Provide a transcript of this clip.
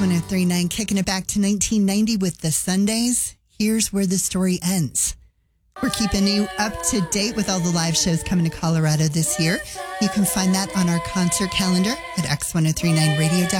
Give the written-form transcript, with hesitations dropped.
X1039, kicking it back to 1990 with the Sundays. Here's where the story ends. We're keeping you up to date with all the live shows coming to Colorado this year. You can find that on our concert calendar at x1039radio.com.